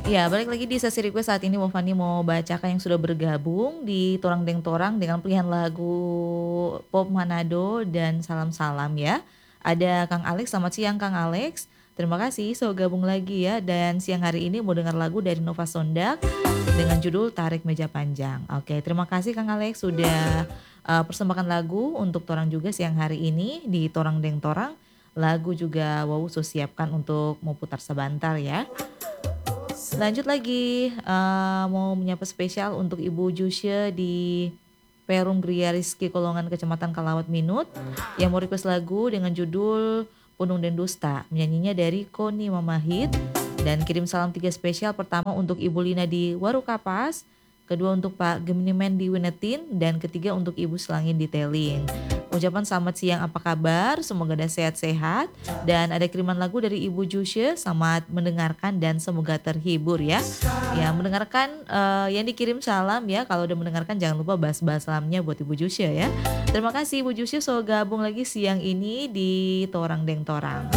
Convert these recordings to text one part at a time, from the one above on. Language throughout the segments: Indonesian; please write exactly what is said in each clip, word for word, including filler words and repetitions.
Ya, balik lagi di sesi request saat ini Mo Fani mau bacakan yang sudah bergabung di Torang Deng Torang dengan pilihan lagu pop Manado dan Salam-Salam ya. Ada Kang Alex, selamat siang Kang Alex. Terima kasih so gabung lagi ya, dan siang hari ini mau dengar lagu dari Nova Sondak dengan judul Tarik Meja Panjang. Oke, terima kasih Kang Alex sudah uh, persembahkan lagu untuk Torang juga siang hari ini di Torang Deng Torang. Lagu juga wow so siapkan untuk mau putar sebentar ya. Lanjut lagi, eee, mau menyapa spesial untuk Ibu Jusye di Perum Gria Rizky Kolongan Kecamatan Kalawat Minut, yang mau request lagu dengan judul Punung dan Dusta, menyanyinya dari Koni Mamahit, dan kirim salam tiga spesial, pertama untuk Ibu Lina di Warukapas, kedua untuk Pak Geminimen di Winetin, dan ketiga untuk Ibu Selangin di Teling. Ucapan selamat siang, apa kabar? Semoga ada sehat-sehat. Dan ada kiriman lagu dari Ibu Jusye, selamat mendengarkan dan semoga terhibur ya. Ya, mendengarkan uh, yang dikirim salam ya. Kalau udah mendengarkan jangan lupa bahas-bahas salamnya buat Ibu Jusye ya. Terima kasih Ibu Jusye, so gabung lagi siang ini di Torang Deng Torang.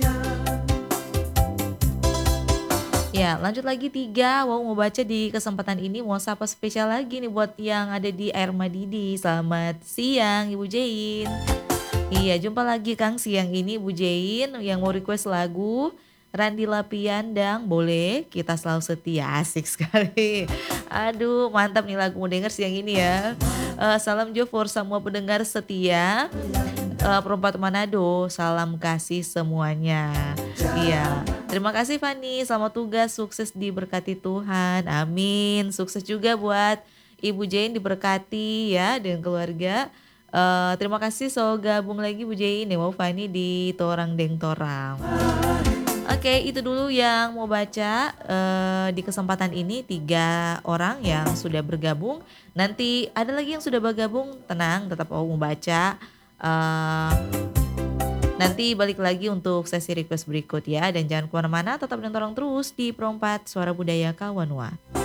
Ya, lanjut lagi tiga. Wow, mau baca di kesempatan ini, mau sapa spesial lagi nih buat yang ada di Air Madidi. Selamat siang Ibu Jain. Iya, jumpa lagi Kang siang ini Bu Jain yang mau request lagu Randy Lapiandang, boleh kita selalu setia, asik sekali. Aduh, mantap nih lagu mau denger siang ini ya. Uh, salam Jo for semua pendengar setia. Uh, Perempat Manado, salam kasih semuanya. Iya, terima kasih Fani, selamat tugas, sukses diberkati Tuhan, amin. Sukses juga buat Ibu Jain diberkati ya dengan keluarga. Uh, terima kasih so gabung lagi Bu Jain nih, mau Fani di Torang Deng Torang. Oke, itu dulu yang mau baca uh, di kesempatan ini, tiga orang yang sudah bergabung. Nanti ada lagi yang sudah bergabung, tenang, tetap mau baca. Uh, nanti balik lagi untuk sesi request berikut ya. Dan jangan kemana-mana, tetap nonton terus di Perempat Suara Budaya Kawanwa.